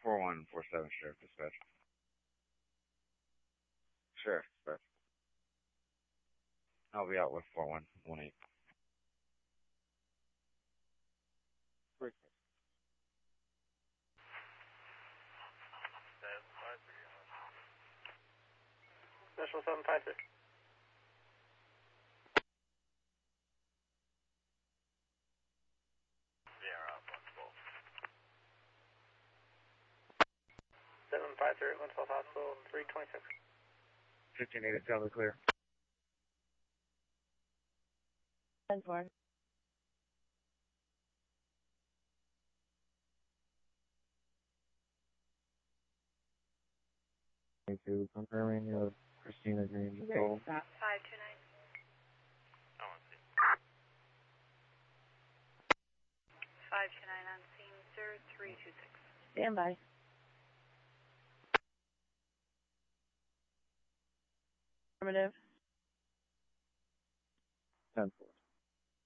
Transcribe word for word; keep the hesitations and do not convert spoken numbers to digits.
four one four seven, Sheriff Dispatch. Sheriff Dispatch. I'll be out with four one one eight. Special seven five three. seven five three, Winslow Hospital, three twenty-six. fifteen eight, tell me clear. ten four. Thank you. Confirming you have Christina Green. Great, stop. five two nine. five two nine on scene, sir, three two six. Stand by. Affirmative. ten four.